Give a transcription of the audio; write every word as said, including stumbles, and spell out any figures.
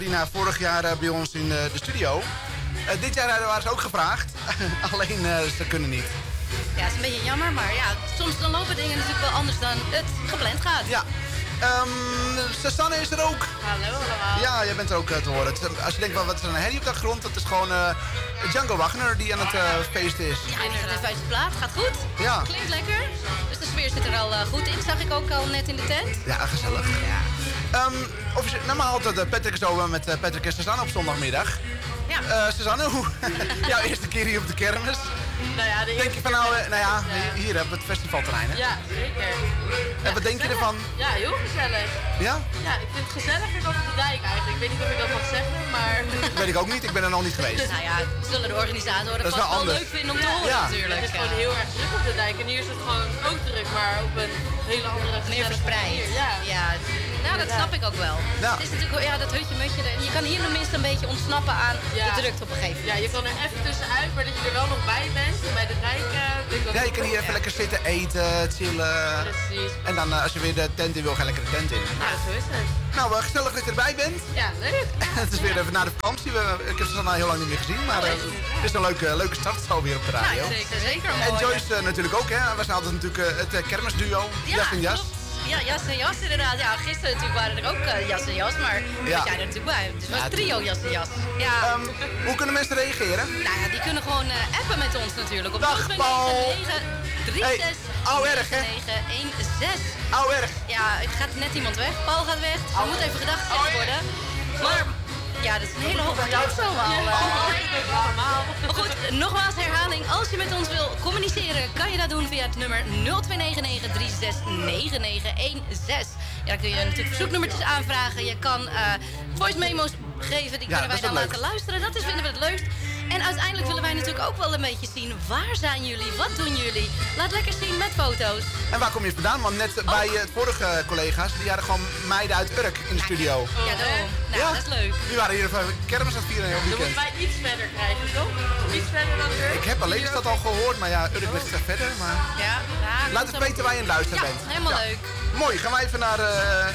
Dina, vorig jaar uh, bij ons in uh, de studio. Uh, dit jaar uh, waren ze ook gevraagd. Alleen uh, ze kunnen niet. Ja, het is een beetje jammer, maar ja, soms dan lopen dingen natuurlijk wel anders dan het gepland gaat. Ja. Um, Susanne is er ook. Hallo allemaal. Ja, jij bent er ook uh, te horen. Het, als je denkt, wat is er een herrie op de grond? Dat is gewoon uh, Django Wagner die aan het uh, feesten is. Ja, die gaat even uit de plaat. Gaat goed. Ja. Klinkt lekker. Dus de sfeer zit er al uh, goed in. Zag ik ook al net in de tent. Ja, gezellig. Ja. Um, officie- normaal had uh, Patrick zo uh, met uh, Patrick en Susanne op zondagmiddag. Ja. Uh, Susanne, hoe? Jouw eerste keer hier op de kermis. Nou ja, de Denk je van nou, uh, nou ja, hier, hier hebben we het festivalterrein, hè? Ja, zeker. En Ja, wat denk je gezellig. ervan? Ja, heel gezellig. Ja? Ja, ik vind het gezelliger dan op de dijk eigenlijk. Ik weet niet of ik dat mag zeggen, maar... Dat weet ik ook niet, ik ben er nog niet geweest. Nou ja, zullen de organisatoren Dat is vast wel wel anders. leuk vinden om te Ja. horen Ja. natuurlijk. Het is gewoon heel erg druk op de dijk. En hier is het gewoon ook druk, maar op een hele andere Meer gezellige verspreid. manier. Ja. ja. Nou, dat snap ik ook wel. Ja. Het is natuurlijk wel- ja, dat hutje mutje. er- Je kan hier tenminste een beetje ontsnappen aan Ja. de drukte op een gegeven moment. Ja, je kan er even tussenuit, maar dat je er wel nog bij bent. En bij de dijk... eh, vind ik dat Ja, je kan hier even lekker zitten, eten, chillen. Precies. En dan uh, als je weer de tent in wil, ga je lekker de tent in. Nou, zo is het. Nou, uh, gezellig dat je erbij bent. Ja, leuk. Het is weer even na de vakantie. We, ik heb ze al heel lang niet meer gezien, maar uh, het is een leuke, leuke start zo weer op de radio. Nou, zeker, zeker. En mooi. Joyce uh, natuurlijk ook, hè. We zijn altijd natuurlijk uh, het uh, kermisduo. Ja, Jas en jas. klopt. Ja, jas en jas inderdaad. Ja, gisteren natuurlijk waren er ook uh, jas en jas, maar nu Ja. was jij er natuurlijk bij. Dus het was Ja, trio jas en jas. Ja, Um, hoe kunnen mensen reageren? nou ja, die kunnen gewoon uh, appen met ons natuurlijk. Op Dag, nul twee Paul. negen negen drie zes Hey, oh, erg, hè? negen een zes. Oh, erg. Ja, er gaat net iemand weg. Paul gaat weg. Dus er moet even gedacht gezegd worden. Maar ja, dat is een hele hoop applaus allemaal. uh. Allemaal. Maar goed, nogmaals herhaling. Als je met ons wil communiceren, kan je dat doen via het nummer nul twee negen negen drie zes negen negen een zes. Ja, dan kun je natuurlijk verzoeknummertjes aanvragen. Je kan uh, voice memo's geven, die Ja, kunnen wij dat is dan wel laten luisteren. Dat is, vinden we het leukst. En uiteindelijk willen wij natuurlijk ook wel een beetje zien, waar zijn jullie, wat doen jullie? Laat lekker zien met foto's. En waar kom je vandaan? Want net bij uh, het vorige collega's, die hadden gewoon meiden uit Urk in de studio. Ja, daarom. Nou, Ja? dat is leuk. Die waren hier even kermis aan het vieren een heel Dan weekend. moeten wij iets verder krijgen, toch? Iets verder dan Urk. Ik heb alleen dat al gehoord, maar ja, Urk ligt er verder. Maar... Ja, ja, Laat het weten waar je aan het luisteren Ja, bent. helemaal Ja. leuk. Mooi, gaan wij even naar uh,